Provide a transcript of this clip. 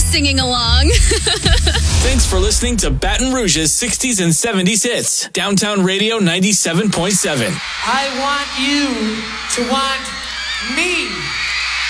singing along. Thanks for listening to Baton Rouge's 60s and 70s hits. Downtown Radio 97.7. I want you to want me.